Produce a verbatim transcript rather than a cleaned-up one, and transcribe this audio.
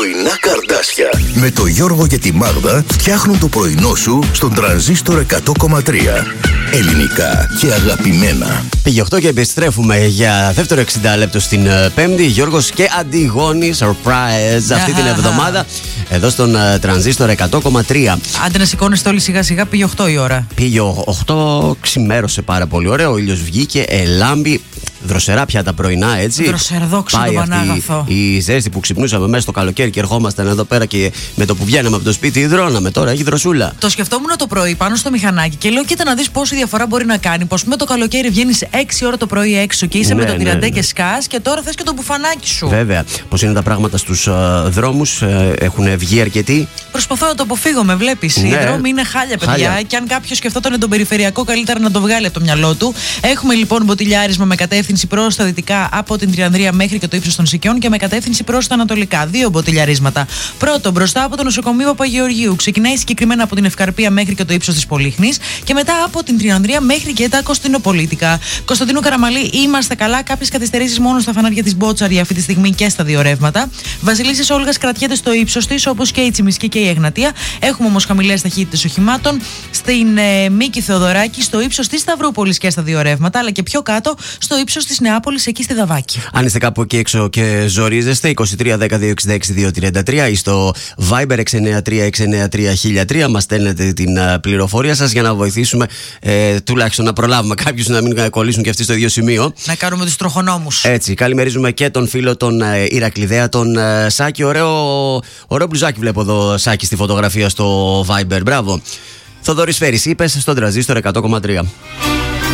Πρωινά Καρδάσια με το Γιώργο και τη Μάγδα φτιάχνουν το πρωινό σου στον Τρανζίστορ εκατό κόμμα τρία. Ελληνικά και αγαπημένα. Πήγε οκτώ και επιστρέφουμε για δεύτερο εξήντα λεπτό στην Πέμπτη. Γιώργος και Αντιγόνη, surprise αυτή την εβδομάδα. Εδώ στον Τρανζίστορ εκατό κόμμα τρία. Άντε να σηκώνεστε όλοι σιγά σιγά, πήγε οκτώ η ώρα. Πήγε οκτώ, ξημέρωσε πάρα πολύ ωραία. Ο ήλιος βγήκε, ελάμπει. Δροσερά πια τα πρωινά, έτσι. Δροσερδόξο το Πανάγαθο. Η ζέστη που ξυπνούσαμε μέσα στο καλοκαίρι και ερχόμασταν εδώ πέρα και με το που βγαίναμε από το σπίτι υδρώναμε. Τώρα έχει δροσούλα. Το σκεφτόμουν το πρωί πάνω στο μηχανάκι και λέω: κοίτα να δεις πόση διαφορά μπορεί να κάνει. Πως με το καλοκαίρι βγαίνεις έξι ώρα το πρωί έξω και είσαι ναι, με το τυραντέ ναι, ναι. και σκάς και τώρα θες και το μπουφανάκι σου. Βέβαια. Πώς είναι τα πράγματα στους uh, δρόμους, uh, έχουν βγει αρκετοί. Προσπαθώ να το αποφύγω, με βλέπεις. Ναι. Οι δρόμοι είναι χάλια, παιδιά. Χάλια. Και αν κάποιος σκεφτόταν τον περιφερειακό, καλύτερα να το βγάλει από το μυαλό του. Έχουμε λοιπόν μποτιλιάρισμα με κατεύθυνση προς τα δυτικά από την Τριανδρία μέχρι και το ύψος των Σικιών και με κατεύθυνση προς τα ανατολικά. Δύο μποτιλιαρίσματα. Πρώτο, μπροστά από το νοσοκομείο Παπαγεωργίου. Ξεκινάει συγκεκριμένα από την Ευκαρπία μέχρι και το ύψος της Πολύχνης και μετά από την Τριανδρία μέχρι και τα Κωνσταντινοπολίτικα. Κωνσταντίνου Καραμαλή, είμαστε καλά. Κάποιες καθυστερήσεις μόνο στα φανάρια της Μπότσαρη αυτή τη στιγμή και στα δύο ρεύματα. Βασιλίσσης Όλγας κρατιέται στο ύψος της, όπως και η Τσιμισκή και η Εγνατία. Έχουμε όμως χαμηλές ταχύτητες οχημάτων. Στην ε, Μίκη Θεοδωράκη, στο ύψος της Σταυρούπολης και στα δύο ρεύματα, αλλά και πιο κάτω στο ύψος της Νεάπολης, εκεί στη Δαβάκη. Αν είστε κάπου εκεί έξω και ζορίζεστε, είκοσι τρία δέκα δύο εξήντα έξι δύο τριάντα τρία ή στο Viber έξι εννιά τρία έξι εννιά τρία χίλια τρία μας στέλνετε την uh, πληροφορία σας για να βοηθήσουμε ε, τουλάχιστον να προλάβουμε κάποιους να μην κολλήσουν και αυτοί στο ίδιο σημείο. Να κάνουμε τους τροχονόμους. Έτσι, καλημερίζουμε και τον φίλο τον uh, Ηρακλειδέα, τον uh, Σάκη. Ωραίο, ωραίο μπλουζάκι βλέπω εδώ, Σάκη, στη φωτογραφία στο Viber. Μπράβο. Θοδωρής Φέρης, είπες στον Τρανζίστορ εκατό κόμμα τρία.